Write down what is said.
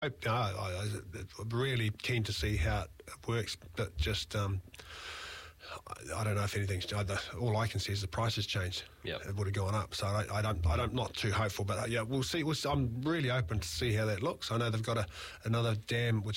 I'm really keen to see how it works, but just I don't know if anything's. All I can see is the price has changed. Yep. It would have gone up, so I'm not too hopeful. But yeah, we'll see. I'm really open to see how that looks. I know they've got another dam which